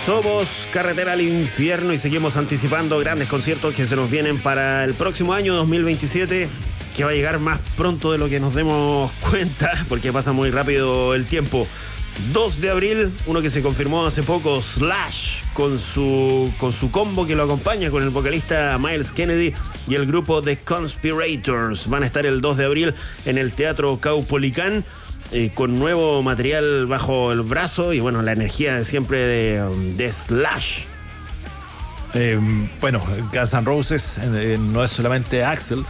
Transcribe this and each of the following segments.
Somos Carretera al Infierno y seguimos anticipando grandes conciertos que se nos vienen para el próximo año 2027, que va a llegar más pronto de lo que nos demos cuenta, porque pasa muy rápido el tiempo. 2 de abril, uno que se confirmó hace poco, Slash, con su combo que lo acompaña, con el vocalista Myles Kennedy y el grupo The Conspirators. Van a estar el 2 de abril en el Teatro Caupolicán, con nuevo material bajo el brazo y bueno, la energía de siempre de Slash. Bueno, Guns N' Roses no es solamente Axl,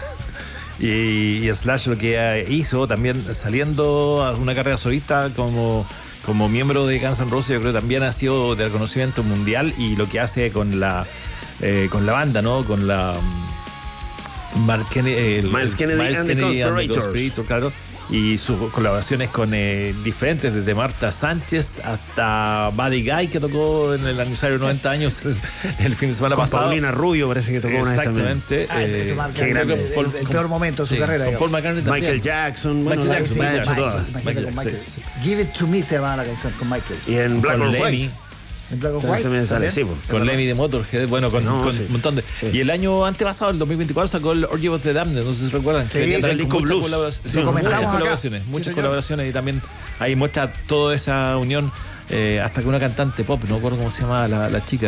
y Slash lo que hizo también saliendo a una carrera solista como miembro de Guns N' Roses, yo creo que también ha sido de reconocimiento mundial, y lo que hace con la banda, ¿no? Con la Miles Kennedy and the Conspirators, claro. Y sus colaboraciones con diferentes, desde Marta Sánchez hasta Buddy Guy, que tocó en el aniversario de 90 años el fin de semana pasado. Paulina Rubio parece que tocó una vez también. Exactamente. Ese marca el peor momento de su carrera. Con Paul McCartney también. Michael Jackson. Bueno, ha hecho todas. Give It To Me se llama la canción con Michael. Y en Black or White. En Black or White. Me sale, sí, con Lemmy de Motorhead, bueno, con un montón de... Sí. Y el año antepasado, el 2024, sacó el Orgy of the Damned, no sé si recuerdan. Sí, el disco Blues. Muchas colaboraciones, y también ahí muestra toda esa unión, hasta que una cantante pop, no recuerdo cómo se llamaba la chica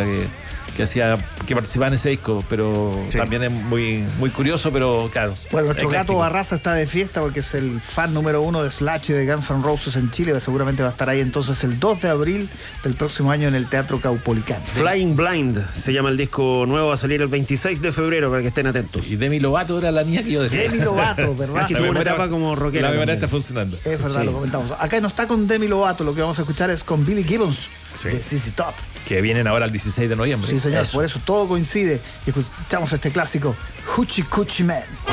que participaba en ese disco, pero también es muy, muy curioso, pero claro. Bueno, nuestro gato Barraza está de fiesta porque es el fan número 1 de Slash y de Guns N' Roses en Chile, seguramente va a estar ahí entonces el 2 de abril del próximo año en el Teatro Caupolicán. Flying Blind se llama el disco nuevo, va a salir el 26 de febrero para que estén atentos. Sí, y Demi Lovato era la niña que yo decía. Demi Lovato, ¿verdad? Que tuvo una etapa como rockera. La memoria está funcionando. Es verdad, lo comentamos. Acá no está con Demi Lovato, lo que vamos a escuchar es con Billy Gibbons de ZZ Top. Que vienen ahora el 16 de noviembre. Sí, señor, por eso todo coincide. Y escuchamos este clásico, Hoochie Coochie Man.